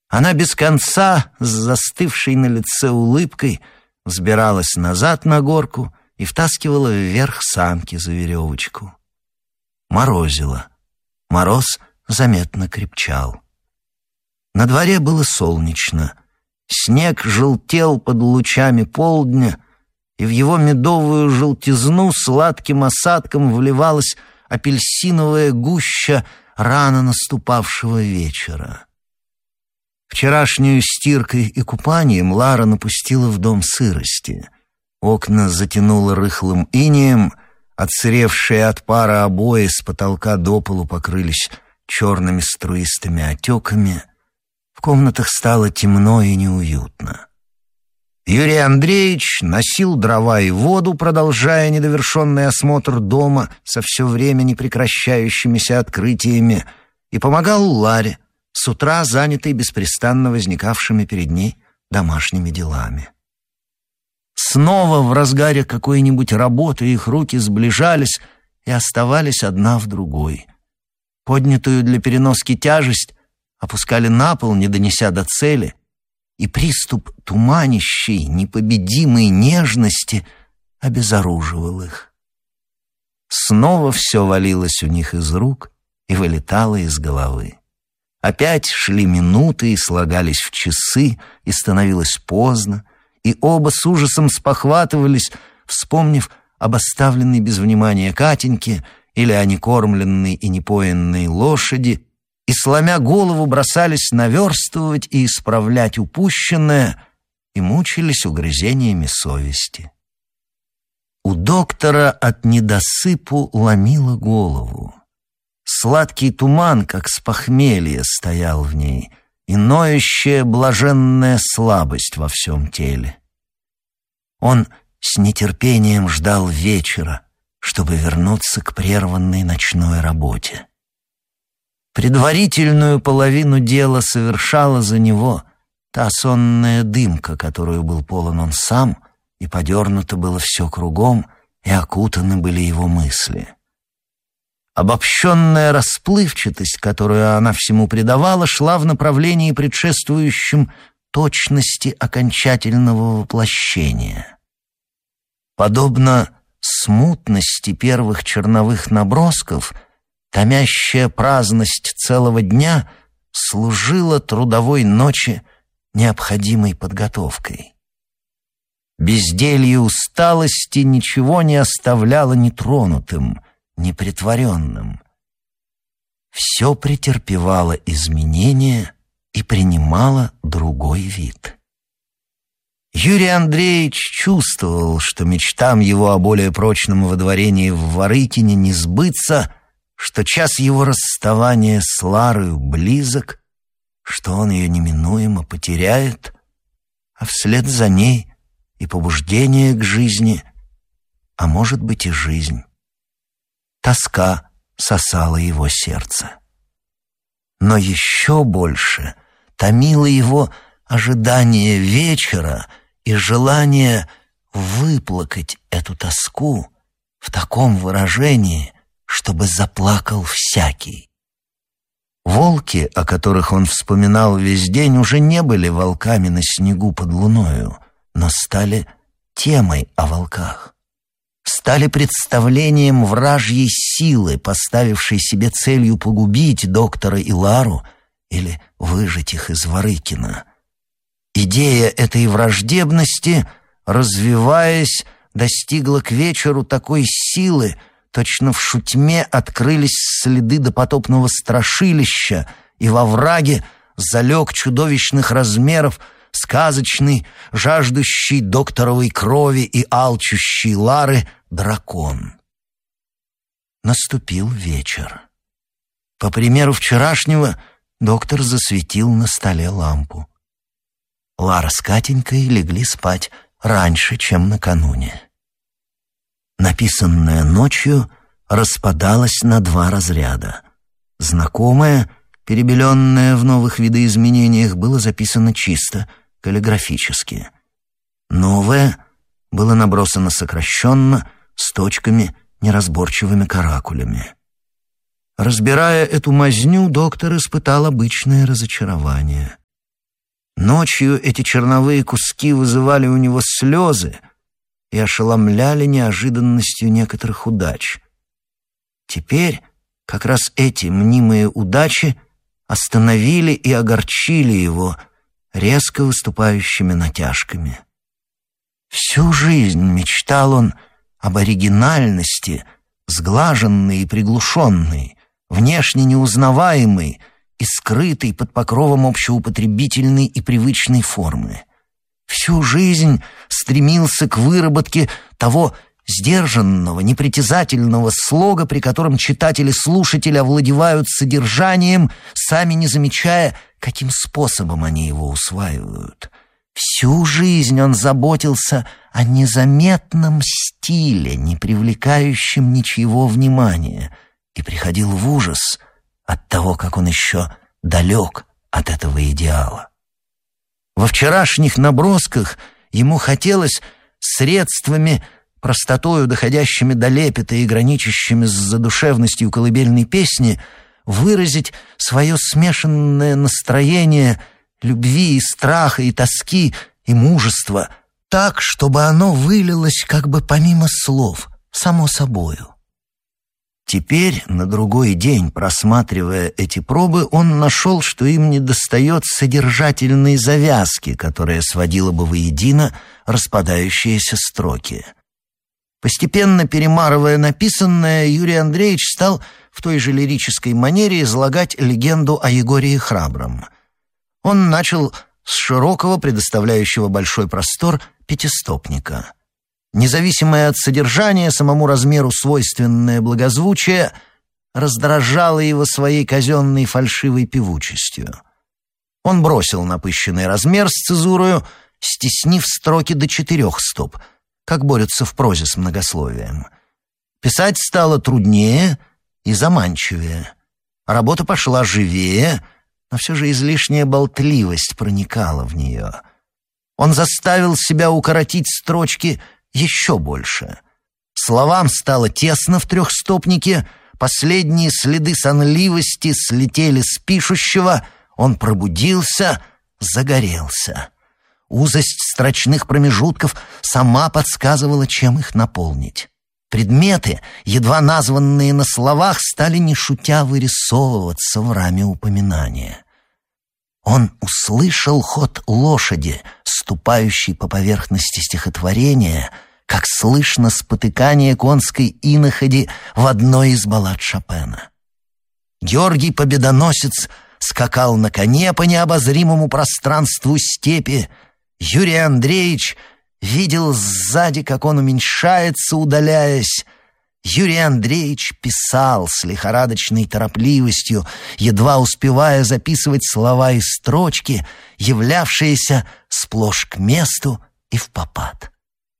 Она без конца, с застывшей на лице улыбкой, взбиралась назад на горку и втаскивала вверх санки за веревочку. Морозило. Мороз заметно крепчал. На дворе было солнечно. Снег желтел под лучами полдня, и в его медовую желтизну сладким осадком вливалась апельсиновая гуща рано наступавшего вечера. Вчерашнюю стиркой и купанием Лара напустила в дом сырости. Окна затянуло рыхлым инеем, отсыревшие от пара обои с потолка до полу покрылись черными струистыми отеками. В комнатах стало темно и неуютно. Юрий Андреевич носил дрова и воду, продолжая недовершенный осмотр дома со все время непрекращающимися открытиями, и помогал Ларе, с утра занятой беспрестанно возникавшими перед ней домашними делами. Снова в разгаре какой-нибудь работы их руки сближались и оставались одна в другой. Поднятую для переноски тяжесть опускали на пол, не донеся до цели, и приступ туманящей, непобедимой нежности обезоруживал их. Снова все валилось у них из рук и вылетало из головы. Опять шли минуты и слагались в часы, и становилось поздно, и оба с ужасом спохватывались, вспомнив об оставленной без внимания Катеньке или о некормленной и непоенной лошади, и, сломя голову, бросались наверстывать и исправлять упущенное, и мучились угрызениями совести. У доктора от недосыпу ломило голову. Сладкий туман, как с похмелья, стоял в ней, и ноющая блаженная слабость во всем теле. Он с нетерпением ждал вечера, чтобы вернуться к прерванной ночной работе. Предварительную половину дела совершала за него та сонная дымка, которую был полон он сам, и подернуто было все кругом, и окутаны были его мысли. Обобщенная расплывчатость, которую она всему придавала, шла в направлении, предшествующем точности окончательного воплощения. Подобно смутности первых черновых набросков, томящая праздность целого дня служила трудовой ночи необходимой подготовкой. Безделье усталости ничего не оставляло нетронутым, непритворенным. Все претерпевало изменения и принимало другой вид. Юрий Андреевич чувствовал, что мечтам его о более прочном водворении в Ворыкине не сбыться, что час его расставания с Ларою близок, что он ее неминуемо потеряет, а вслед за ней и побуждение к жизни, а может быть и жизнь. Тоска сосала его сердце. Но еще больше томило его ожидание вечера и желание выплакать эту тоску в таком выражении, чтобы заплакал всякий. Волки, о которых он вспоминал весь день, уже не были волками на снегу под луною, но стали темой о волках. Стали представлением вражьей силы, поставившей себе целью погубить доктора и Лару или выжить их из Ворыкина. Идея этой враждебности, развиваясь, достигла к вечеру такой силы, точно в шутьме открылись следы допотопного страшилища, и во враге залег чудовищных размеров сказочный, жаждущий докторовой крови и алчущий Лары дракон. Наступил вечер. По примеру вчерашнего, доктор засветил на столе лампу. Лара с Катенькой легли спать раньше, чем накануне. Написанное ночью распадалось на два разряда. Знакомое, перебеленное в новых видоизменениях, было записано чисто, каллиграфически. Новое было набросано сокращенно, с точками, неразборчивыми каракулями. Разбирая эту мазню, доктор испытал обычное разочарование. Ночью эти черновые куски вызывали у него слезы и ошеломляли неожиданностью некоторых удач. Теперь как раз эти мнимые удачи остановили и огорчили его резко выступающими натяжками. Всю жизнь мечтал он об оригинальности, сглаженной и приглушенной, внешне неузнаваемой и скрытой под покровом общеупотребительной и привычной формы. Всю жизнь стремился к выработке того сдержанного, непритязательного слога, при котором читатель и слушатель овладевают содержанием, сами не замечая, каким способом они его усваивают. Всю жизнь он заботился о незаметном стиле, не привлекающем ничьего внимания, и приходил в ужас от того, как он еще далек от этого идеала. Во вчерашних набросках ему хотелось средствами, простотою, доходящими до лепета и граничащими с задушевностью колыбельной песни, выразить свое смешанное настроение любви и страха, и тоски, и мужества, так, чтобы оно вылилось как бы помимо слов, само собою. Теперь, на другой день, просматривая эти пробы, он нашел, что им недостает содержательной завязки, которая сводила бы воедино распадающиеся строки. Постепенно перемарывая написанное, Юрий Андреевич стал в той же лирической манере излагать легенду о Егории Храбром. Он начал с широкого, предоставляющего большой простор, пятистопника. Независимое от содержания, самому размеру свойственное благозвучие раздражало его своей казенной фальшивой певучестью. Он бросил напыщенный размер с цезурою, стеснив строки до 4 стоп, как борются в прозе с многословием. Писать стало труднее и заманчивее. Работа пошла живее, но все же излишняя болтливость проникала в нее. Он заставил себя укоротить строчки еще больше. Словам стало тесно в трехстопнике, последние следы сонливости слетели с пишущего, он пробудился, загорелся. Узость строчных промежутков сама подсказывала, чем их наполнить. Предметы, едва названные на словах, стали не шутя вырисовываться в раме упоминания. Он услышал ход лошади, ступающей по поверхности стихотворения, как слышно спотыкание конской иноходи в одной из баллад Шопена. Георгий Победоносец скакал на коне по необозримому пространству степи. Юрий Андреевич видел сзади, как он уменьшается, удаляясь. Юрий Андреевич писал с лихорадочной торопливостью, едва успевая записывать слова и строчки, являвшиеся сплошь к месту и впопад.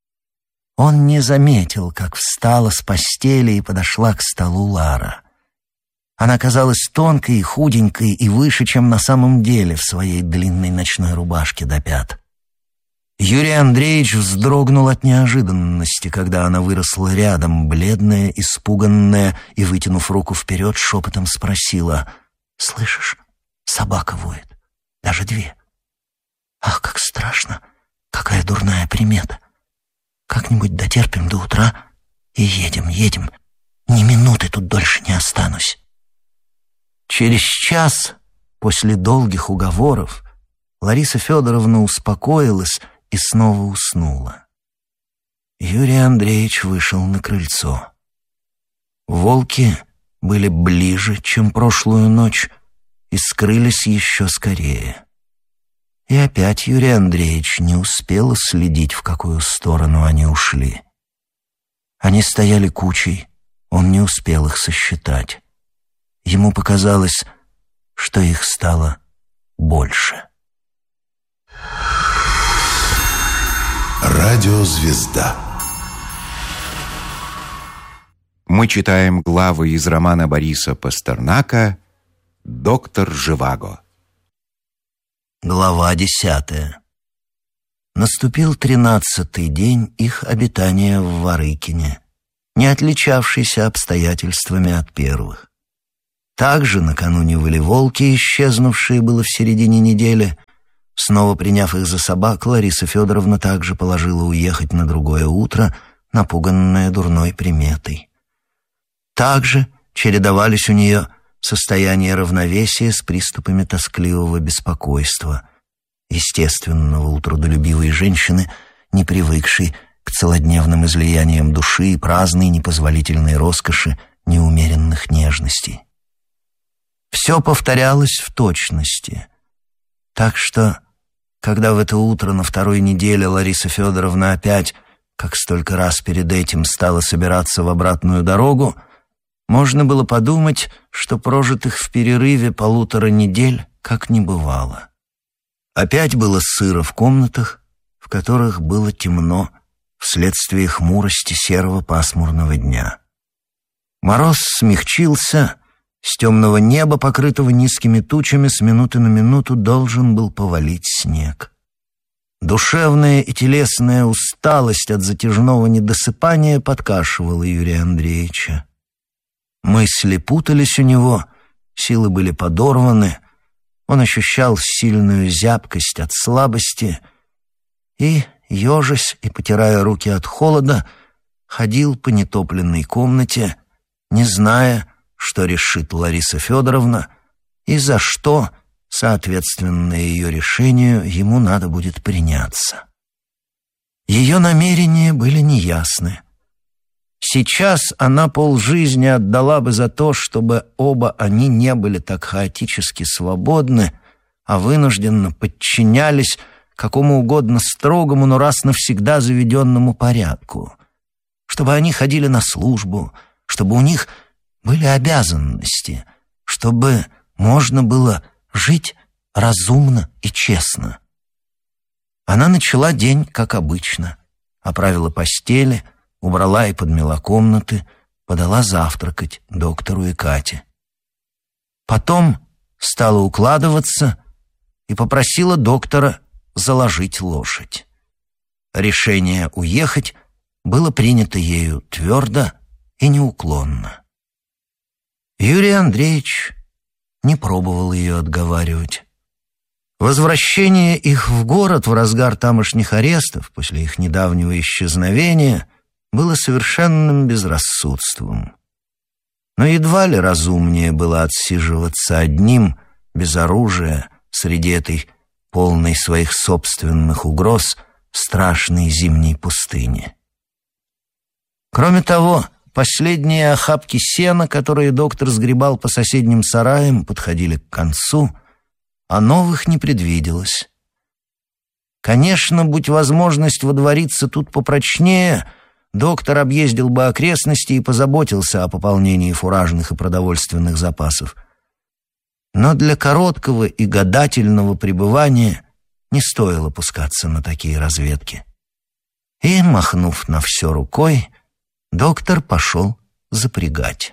Он не заметил, как встала с постели и подошла к столу Лара. Она казалась тонкой и худенькой и выше, чем на самом деле в своей длинной ночной рубашке до пят. Юрий Андреевич вздрогнул от неожиданности, когда она выросла рядом, бледная, испуганная, и, вытянув руку вперед, шепотом спросила: «Слышишь, собака воет, даже 2. Ах, как страшно, какая дурная примета. Как-нибудь дотерпим до утра и едем. Ни минуты тут дольше не останусь». Через час, после долгих уговоров, Лариса Федоровна успокоилась и снова уснула. Юрий Андреевич вышел на крыльцо. Волки были ближе, чем прошлую ночь, и скрылись еще скорее. И опять Юрий Андреевич не успел следить, в какую сторону они ушли. Они стояли кучей, он не успел их сосчитать. Ему показалось, что их стало больше. Радиозвезда. Мы читаем главы из романа Бориса Пастернака «Доктор Живаго». Глава 10. Наступил 13-й день их обитания в Ворыкине, не отличавшийся обстоятельствами от первых. Также накануне выли волки, исчезнувшие было в середине недели. Снова приняв их за собак, Лариса Федоровна также положила уехать на другое утро, напуганная дурной приметой. Также чередовались у нее состояние равновесия с приступами тоскливого беспокойства, естественного у трудолюбивой женщины, не привыкшей к целодневным излияниям души и праздной непозволительной роскоши неумеренных нежностей. Все повторялось в точности, так что, когда в это утро на второй неделе Лариса Федоровна опять, как столько раз перед этим, стала собираться в обратную дорогу, можно было подумать, что прожитых в перерыве 1,5 недель как не бывало. Опять было сыро в комнатах, в которых было темно вследствие хмурости серого пасмурного дня. Мороз смягчился, с темного неба, покрытого низкими тучами, с минуты на минуту должен был повалить снег. Душевная и телесная усталость от затяжного недосыпания подкашивала Юрия Андреевича. Мысли путались у него, силы были подорваны, он ощущал сильную зябкость от слабости и, ежась и потирая руки от холода, ходил по нетопленной комнате, не зная, что решит Лариса Федоровна и за что, соответственно ее решению, ему надо будет приняться. Ее намерения были неясны. Сейчас она полжизни отдала бы за то, чтобы оба они не были так хаотически свободны, а вынужденно подчинялись какому угодно строгому, но раз навсегда заведенному порядку. Чтобы они ходили на службу, чтобы у них были обязанности, чтобы можно было жить разумно и честно. Она начала день, как обычно, оправила постели, убрала и подмела комнаты, подала завтракать доктору и Кате. Потом стала укладываться и попросила доктора заложить лошадь. Решение уехать было принято ею твердо и неуклонно. Юрий Андреевич не пробовал ее отговаривать. Возвращение их в город в разгар тамошних арестов после их недавнего исчезновения было совершенным безрассудством. Но едва ли разумнее было отсиживаться одним, без оружия, среди этой полной своих собственных угроз страшной зимней пустыни. Кроме того, последние охапки сена, которые доктор сгребал по соседним сараям, подходили к концу, а новых не предвиделось. Конечно, будь возможность водвориться тут попрочнее, доктор объездил бы окрестности и позаботился о пополнении фуражных и продовольственных запасов. Но для короткого и гадательного пребывания не стоило пускаться на такие разведки. И, махнув на все рукой, доктор пошел запрягать.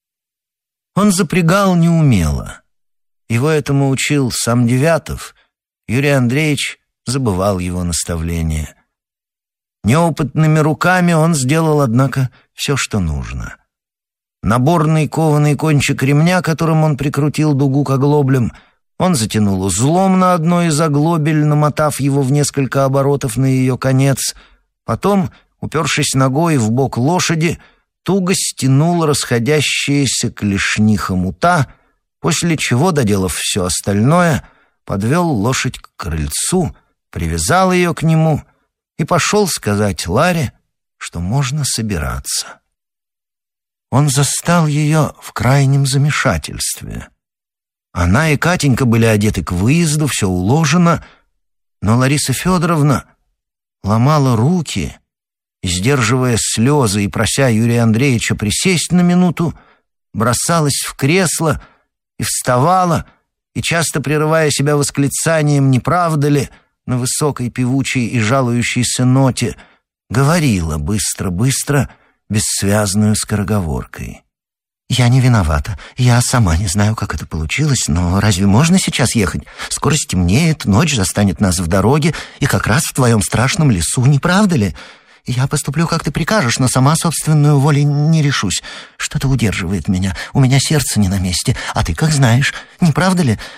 Он запрягал неумело. Его этому учил сам Девятов. Юрий Андреевич забывал его наставления. Неопытными руками он сделал, однако, все, что нужно. Наборный кованый кончик ремня, которым он прикрутил дугу к оглоблям, он затянул узлом на одной из оглобель, намотав его в несколько оборотов на ее конец. Потом, упершись ногой в бок лошади, туго стянул расходящиеся клешни хомута, после чего, доделав все остальное, подвел лошадь к крыльцу, привязал ее к нему и пошел сказать Ларе, что можно собираться. Он застал ее в крайнем замешательстве. Она и Катенька были одеты к выезду, все уложено, но Лариса Федоровна ломала руки и, сдерживая слезы и прося Юрия Андреевича присесть на минуту, бросалась в кресло и вставала, и, часто прерывая себя восклицанием «не правда ли?», на высокой певучей и жалующейся ноте, говорила быстро-быстро, бессвязную скороговоркой. «Я не виновата. Я сама не знаю, как это получилось, но разве можно сейчас ехать? Скоро стемнеет, ночь застанет нас в дороге, и как раз в твоем страшном лесу, не правда ли? Я поступлю, как ты прикажешь, но сама собственную волей не решусь. Что-то удерживает меня, у меня сердце не на месте, а ты как знаешь, не правда ли?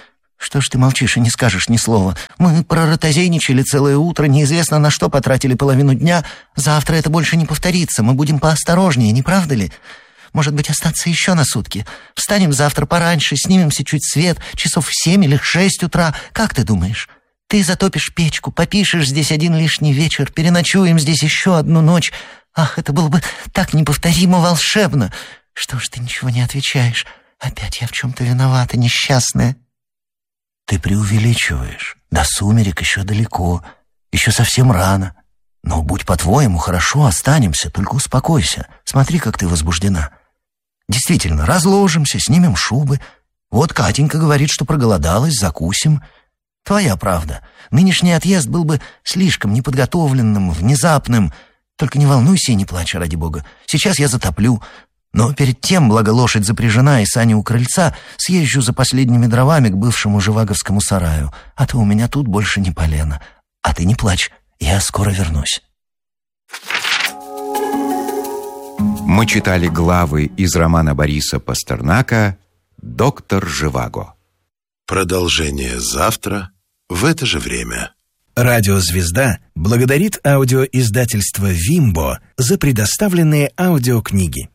Что ж ты молчишь и не скажешь ни слова? Мы проротозейничали целое утро, неизвестно на что потратили половину дня. Завтра это больше не повторится, мы будем поосторожнее, не правда ли? Может быть, остаться еще на сутки? Встанем завтра пораньше, снимемся чуть свет, часов в 7 или 6 утра. Как ты думаешь? Ты затопишь печку, попишешь здесь один лишний вечер, переночуем здесь еще одну ночь. Ах, это было бы так неповторимо волшебно. Что ж ты ничего не отвечаешь? Опять я в чем-то виновата, несчастная. Ты преувеличиваешь. До сумерек еще далеко, еще совсем рано. Но будь по-твоему, хорошо, останемся, только успокойся. Смотри, как ты возбуждена. Действительно, разложимся, снимем шубы. Вот Катенька говорит, что проголодалась, закусим. Твоя правда. Нынешний отъезд был бы слишком неподготовленным, внезапным. Только не волнуйся и не плачь, ради бога. Сейчас я затоплю. Но перед тем, благо лошадь запряжена и сани у крыльца, съезжу за последними дровами к бывшему живаговскому сараю, а то у меня тут больше не полено. А ты не плачь, я скоро вернусь. Мы читали главы из романа Бориса Пастернака «Доктор Живаго». Продолжение завтра в это же время. Радио «Звезда» благодарит аудиоиздательство «Вимбо» за предоставленные аудиокниги.